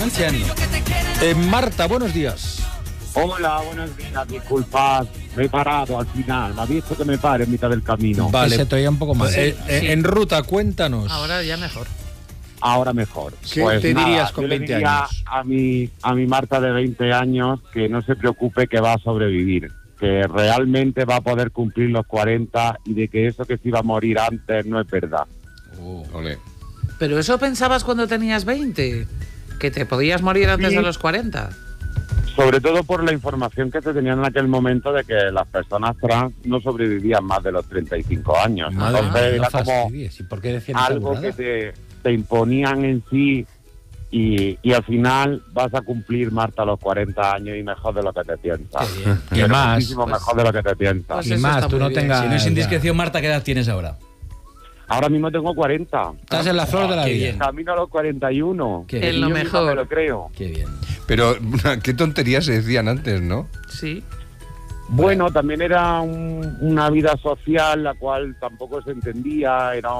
escuchen. Marta, buenos días. Hola, buenos días, disculpad, me he parado al final, me ha visto que me pare en mitad del camino. Vale, se te oía un poco más. Sí. En ruta, cuéntanos. Ahora ya mejor. Ahora mejor. ¿Qué te dirías con yo le 20 diría años? a mi Marta de 20 años que no se preocupe, que va a sobrevivir, que realmente va a poder cumplir los 40 y de que eso que se iba a morir antes no es verdad. Ole. Pero eso pensabas cuando tenías 20, que te podías morir antes de los 40. Sobre todo por la información que se tenía en aquel momento de que las personas trans no sobrevivían más de los 35 años. Madre Entonces mía, era como ¿Y por qué decían algo esa que burrada? te imponían en sí y al final vas a cumplir, Marta, los 40 años y mejor de lo que te piensas. Qué bien. Pero Y más, muchísimo pues- mejor de lo que te piensas. Pues y eso más, está tú muy no bien. tengas... Si no es indiscreción, Marta, ¿qué edad tienes ahora? Ahora mismo tengo 40. Estás en la flor de la Qué vida. bien. Camino a los 41. Qué Y bien. En lo yo mismo mejor. me lo creo. Qué bien. Pero qué tonterías se decían antes, ¿no? Sí. Bueno, también era una vida social la cual tampoco se entendía, era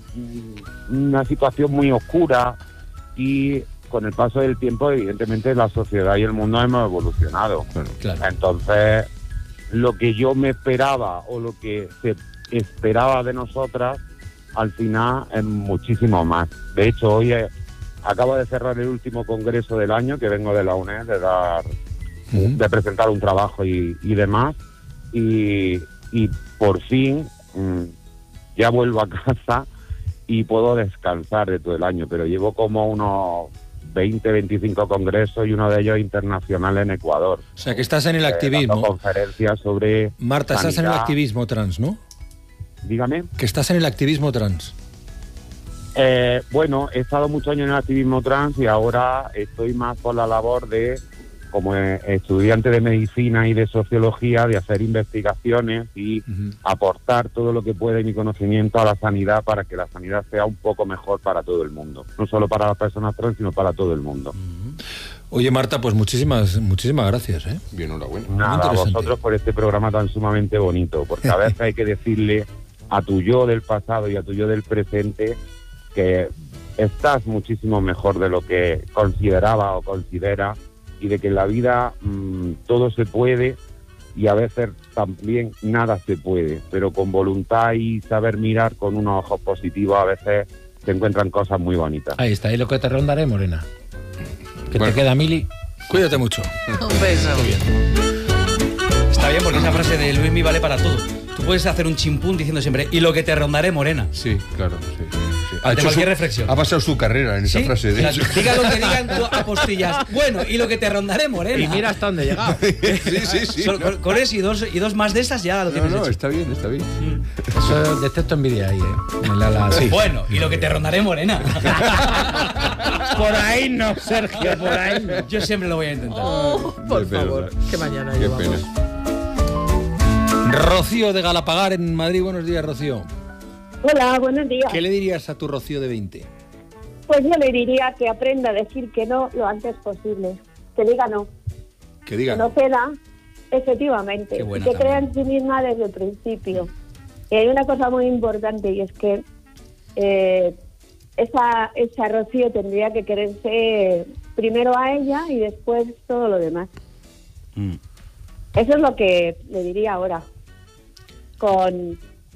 una situación muy oscura y con el paso del tiempo evidentemente la sociedad y el mundo hemos evolucionado. Claro. Entonces, lo que yo me esperaba o lo que se esperaba de nosotras, al final es muchísimo más. De hecho, hoy acabo de cerrar el último congreso del año, que vengo de la UNED, de presentar un trabajo y demás, y por fin ya vuelvo a casa y puedo descansar de todo el año, pero llevo como unos 20, 25 congresos y uno de ellos internacional en Ecuador. O sea, que estás en el Dando activismo. conferencias sobre Marta, estás en el sanidad. activismo trans, ¿no? Dígame. Que estás en el activismo trans. Bueno, he estado muchos años en el activismo trans y ahora estoy más por la labor de, como estudiante de medicina y de sociología, de hacer investigaciones y aportar todo lo que puede mi conocimiento a la sanidad para que la sanidad sea un poco mejor para todo el mundo. No solo para las personas trans, sino para todo el mundo. Oye, Marta, pues muchísimas gracias, ¿eh? Bien, enhorabuena. Nada, a interesante. vosotros por este programa tan sumamente bonito, porque a veces hay que decirle a tu yo del pasado y a tu yo del presente que estás muchísimo mejor de lo que consideraba o considera y de que en la vida todo se puede y a veces también nada se puede, pero con voluntad y saber mirar con unos ojos positivos a veces se encuentran cosas muy bonitas. Ahí está, y lo que te rondaré, Morena. Que Bueno. te queda, Mili. Cuídate mucho. Un beso. Está bien porque esa frase de Luismi vale para todo. Tú puedes hacer un chimpún diciendo siempre, y lo que te rondaré, morena. Sí, claro, sí. Ante cualquier reflexión. Ha pasado su carrera en esa ¿Sí? frase. De O sea, hecho. diga lo que digan tú a postillas. Bueno, y lo que te rondaré, morena. Y mira hasta dónde he llegado. Sí. Con eso y dos más de esas ya lo tienes hecho. Está bien, está bien. Eso detecto envidia ahí, ¿eh? Bueno, y lo que te rondaré, morena. Por ahí no, Sergio, por ahí no. Yo siempre lo voy a intentar. Oh, por Qué pena. favor, que mañana Qué llevamos. pena. Rocío de Galapagar, en Madrid. Buenos días, Rocío. Hola, buenos días. ¿Qué le dirías a tu Rocío de 20? Pues yo le diría que aprenda a decir que no lo antes posible. Que diga no. Que diga. Que no ceda, efectivamente. Qué Y buena que crea también. en sí misma desde el principio. Y hay una cosa muy importante y es que esa Rocío tendría que quererse primero a ella y después todo lo demás. Eso es lo que le diría ahora. Con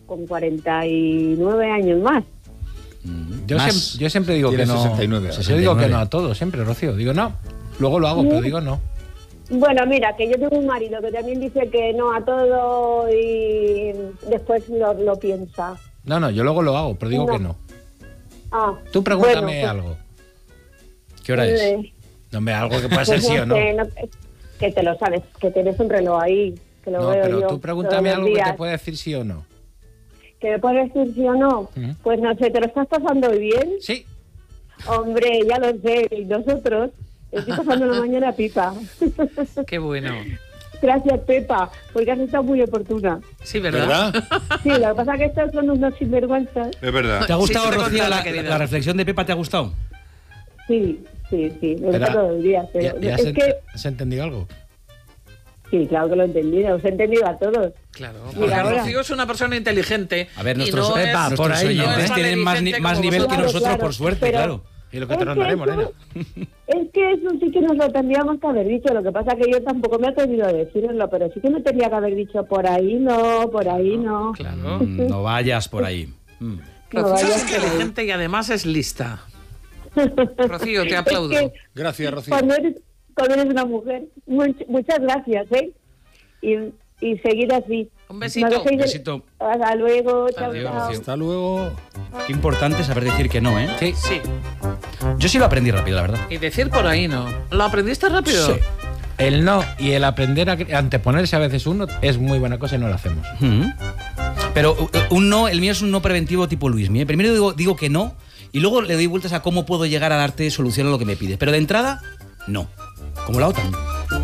49 años más. Yo siempre digo Tienes que no. 69 ahora. Yo digo que no a todo, siempre, Rocío. Digo no. Luego lo hago, pero digo no. Bueno, mira, que yo tengo un marido que también dice que no a todo y después lo piensa. No, yo luego lo hago, pero digo No. que no. Ah, Tú pregúntame bueno, pues, algo. ¿Qué hora es? No, hombre, algo que pueda pues ser sí o no. sé, que te lo sabes, que tienes un reloj ahí, que lo No, veo pero yo tú pregúntame todos los algo que días. te pueda decir sí o no. ¿Que me puedes decir sí o no? Ujú. Pues no sé, ¿te lo estás pasando bien? Sí. Hombre, ya lo sé, y nosotros estoy pasando la mañana pipa. Qué bueno. Gracias, Pepa, porque has estado muy oportuna. Sí, ¿verdad? Sí, lo que pasa es que estos son unos sinvergüenzas. Es verdad. ¿Te ha gustado, Sí, te Rocío, contaba, la querida. reflexión de Pepa? ¿Te ha gustado? Sí, me Pero- gusta todos los días, pero ¿Ya es que... has entendido algo? Sí, claro que lo he entendido, os he entendido a todos. Claro. Mira, Porque ahora- Rocío es una persona inteligente. A ver, y nuestros, no es- por nuestros ahí no, oyentes ¿eh? tienen más inteligente más como nivel que vosotros. nosotros, Claro, por suerte, pero- claro. Y lo que te rondaré, Morena. Es que eso sí que nos lo tendríamos que haber dicho. Lo que pasa es que yo tampoco me he atrevido a decirlo, pero sí que me tenía que haber dicho por ahí no, por ahí no. Claro, no vayas por ahí. No Rocío vayas es por ahí. inteligente y además es lista. Rocío, te aplaudo. Es que Gracias, Rocío. cuando eres una mujer, muchas gracias, ¿eh? Y seguir así. Un besito. No dejéis de- Besito. Hasta luego, chao, Adiós, chao. Rocío. Hasta luego. Qué importante saber decir que no, ¿eh? Sí. Sí. Yo sí lo aprendí rápido, la verdad. Y decir por ahí no. ¿Lo aprendiste rápido? Sí. El no y el aprender a anteponerse a veces uno es muy buena cosa y no lo hacemos. Pero un no, el mío es un no preventivo tipo Luismi, ¿eh? Primero digo que no y luego le doy vueltas a cómo puedo llegar a darte solución a lo que me pides. Pero de entrada, no. Como la OTAN.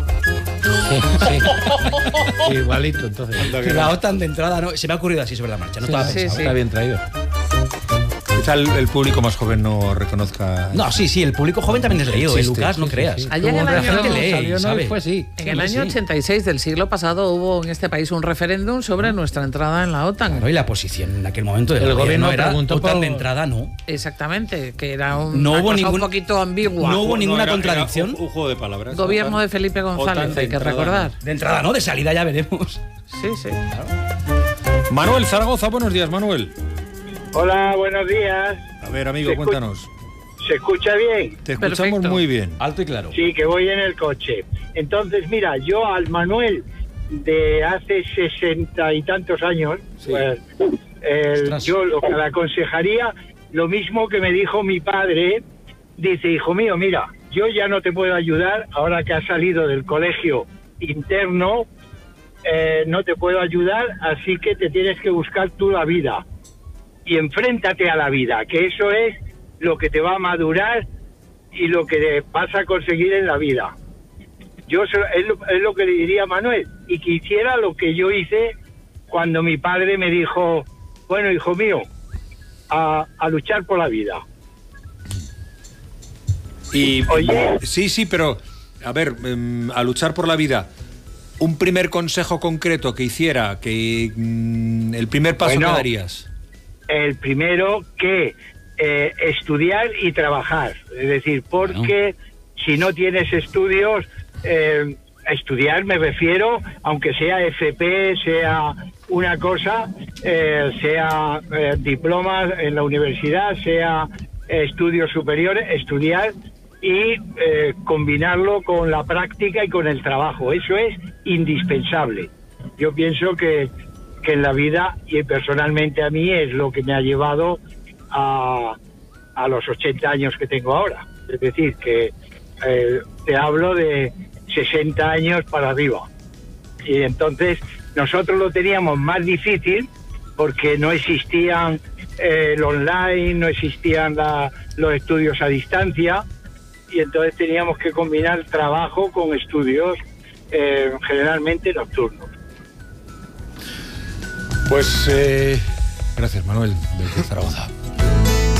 Sí. Igualito, entonces. La OTAN de entrada no. Se me ha ocurrido así sobre la marcha. No estaba sí, pensado. sí. Está bien traído. Quizá el público más joven no reconozca. No, sí, el público joven también es leído, Existe, Lucas, no sí, creas. sí. Allá en el Como año- referéndum lee, salió, ¿no? ¿sabe? Y fue sí. En el Sí, año sí. 86 del siglo pasado hubo en este país un referéndum sobre nuestra entrada en la OTAN. Claro, y la posición en aquel momento del El gobierno era preguntó OTAN por- de entrada, no. Exactamente, que era un, No una hubo cosa ningún- un poquito ambigua. no hubo ninguna era contradicción. un juego de palabras. Gobierno OTAN. de Felipe González, OTAN de hay que entrada, recordar. De entrada no, de salida ya veremos. Sí, sí. Manuel Zaragoza, buenos días, Manuel. Hola, buenos días. A ver, amigo, Se escu- cuéntanos. ¿Se escucha bien? Te escuchamos Perfecto. muy bien. Alto y claro. Sí, que voy en el coche. Entonces, mira, yo al Manuel de hace 60 y tantos años, Sí. pues, Ostras. yo lo que le aconsejaría, lo mismo que me dijo mi padre, dice, hijo mío, mira, yo ya no te puedo ayudar, ahora que has salido del colegio interno, no te puedo ayudar, así que te tienes que buscar tú la vida. Y enfréntate a la vida, que eso es lo que te va a madurar y lo que vas a conseguir en la vida. Es lo que le diría a Manuel, y que hiciera lo que yo hice cuando mi padre me dijo, bueno, hijo mío, a luchar por la vida. Y Oye. sí, pero a ver, a luchar por la vida. Un primer consejo concreto que hiciera, que el primer paso Bueno. que darías. El primero, que estudiar y trabajar. Es decir, porque si no tienes estudios, estudiar me refiero, aunque sea FP, sea una cosa, sea diplomas en la universidad, sea estudios superiores, estudiar y combinarlo con la práctica y con el trabajo. Eso es indispensable. Yo pienso que en la vida, y personalmente a mí, es lo que me ha llevado a los 80 años que tengo ahora. Es decir, que te hablo de 60 años para arriba. Y entonces nosotros lo teníamos más difícil porque no existían el online, no existían los estudios a distancia, y entonces teníamos que combinar trabajo con estudios generalmente nocturnos. Pues gracias, Manuel, desde Zaragoza.